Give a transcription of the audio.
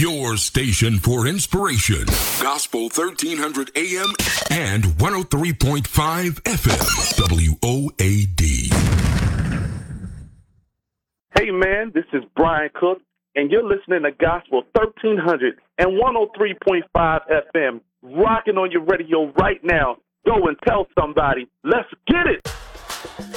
Your station for inspiration. Gospel 1300 AM and 103.5 FM. WOAD. Hey, man, this is Brian Cook, and you're listening to Gospel 1300 and 103.5 FM, rocking on your radio right now. Go and tell somebody. Let's get it.